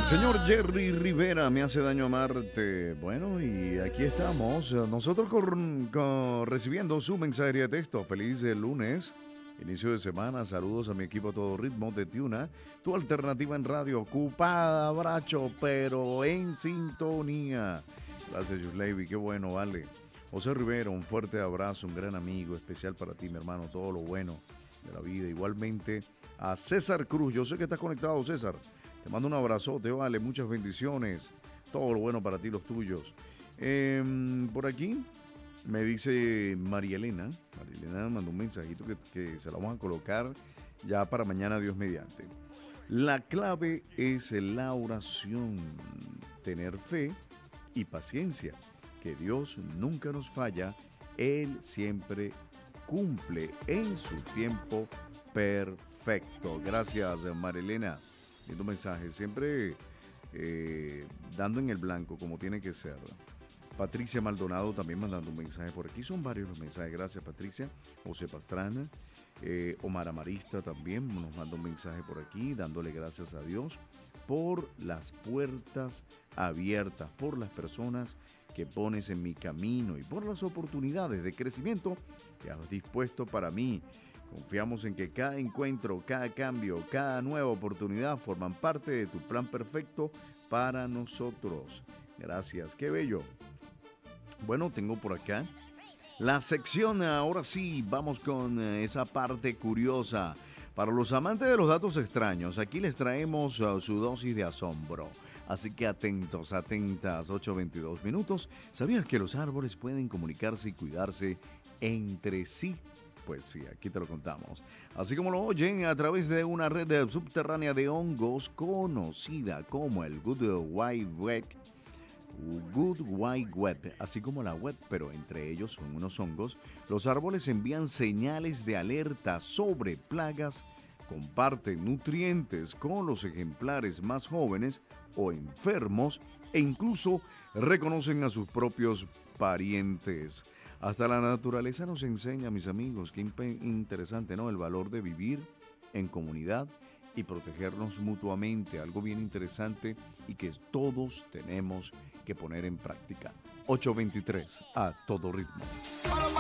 Señor Jerry Rivera, me hace daño amarte. Bueno, y aquí estamos, nosotros recibiendo su mensaje de texto. Feliz lunes, inicio de semana. Saludos a mi equipo a todo ritmo de Tuna, tu alternativa en radio, ocupada, bracho, pero en sintonía. Gracias, Yusleivi, qué bueno, vale. José Rivera, un fuerte abrazo, un gran amigo, especial para ti, mi hermano, todo lo bueno de la vida. Igualmente a César Cruz, yo sé que estás conectado, César. Te mando un abrazote, vale, muchas bendiciones. Todo lo bueno para ti, los tuyos. Por aquí me dice María Elena. María Elena mandó un mensajito que se la vamos a colocar ya para mañana, Dios mediante. La clave es la oración, tener fe y paciencia. Que Dios nunca nos falla, Él siempre cumple en su tiempo perfecto. Gracias, María Elena. Lindo mensaje, siempre dando en el blanco como tiene que ser. Patricia Maldonado también mandando un mensaje por aquí. Son varios los mensajes. Gracias, Patricia. José Pastrana. Omar Amarista también nos manda un mensaje por aquí, dándole gracias a Dios por las puertas abiertas, por las personas que pones en mi camino y por las oportunidades de crecimiento que has dispuesto para mí. Confiamos en que cada encuentro, cada cambio, cada nueva oportunidad forman parte de tu plan perfecto para nosotros. Gracias, qué bello. Bueno, tengo por acá la sección, ahora sí, vamos con esa parte curiosa. Para los amantes de los datos extraños, aquí les traemos su dosis de asombro. Así que atentos, atentas, 8:22 minutos. ¿Sabías que los árboles pueden comunicarse y cuidarse entre sí? Pues sí, aquí te lo contamos. Así como lo oyen, a través de una red subterránea de hongos conocida como el Good Wide Web, así como la web, pero entre ellos son unos hongos, los árboles envían señales de alerta sobre plagas, comparten nutrientes con los ejemplares más jóvenes o enfermos e incluso reconocen a sus propios parientes. Hasta la naturaleza nos enseña, mis amigos, qué interesante, ¿no? El valor de vivir en comunidad y protegernos mutuamente, algo bien interesante y que todos tenemos que poner en práctica. 8:23 a todo ritmo.